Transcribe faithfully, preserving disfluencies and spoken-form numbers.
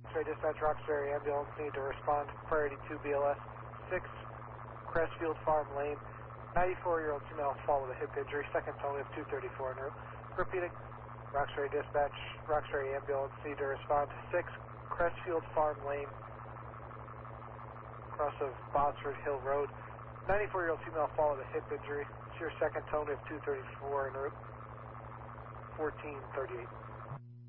Roxbury Dispatch, Roxbury Ambulance need to respond. Priority two B L S six, Crestfield Farm Lane. ninety-four-year-old female fall with a hip injury. Second tone, we have two thirty-four en route. Repeating. Roxbury Dispatch, Roxbury Ambulance need to respond. six, Crestfield Farm Lane, cross of Botsford Hill Road. ninety-four-year-old female fall with a hip injury. It's your second tone, we have two thirty-four en route. fourteen thirty-eight.